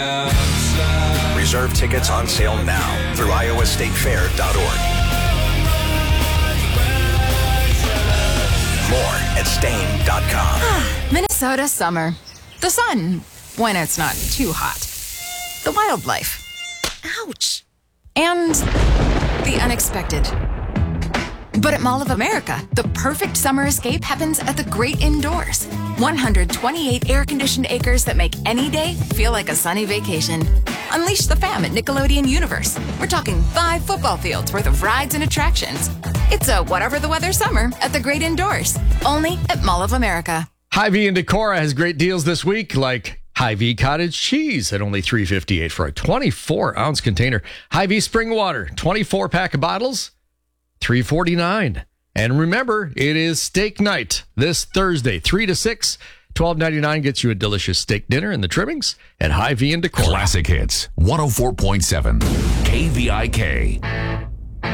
Reserve tickets on sale now through iowastatefair.org. More at stain.com. Minnesota summer. The sun, when it's not too hot. The wildlife. Ouch. And the unexpected. But at Mall of America, the perfect summer escape happens at the great indoors. 128 air-conditioned acres that make any day feel like a sunny vacation. Unleash the fam at Nickelodeon Universe. We're talking 5 football fields worth of rides and attractions. It's a whatever the weather summer at the great indoors. Only at Mall of America. Hy-Vee in Decorah has great deals this week, like Hy-Vee cottage cheese at only $3.58 for a 24-ounce container. Hy-Vee spring water, 24-pack of bottles, $3.49. And remember, it is steak night this Thursday, 3 to 6. $12.99 gets you a delicious steak dinner and the trimmings at Hy-Vee in Decorah. Classic Hits, 104.7 KVIK.